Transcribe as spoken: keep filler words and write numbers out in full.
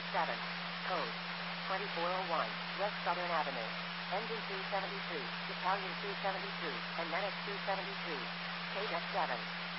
S seven. Code twenty-four oh one, West Southern Avenue. Engine two seventy-two, Battalion two seventy-two, and Medic two seventy-two. K S seven.